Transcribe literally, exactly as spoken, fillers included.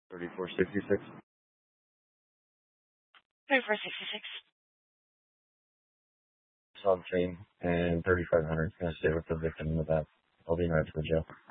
thirty-four sixty-six. thirty-four sixty-six. Saw the chain and thirty-five hundred is going to stay with the victim in the back. I'll be in right to the jail.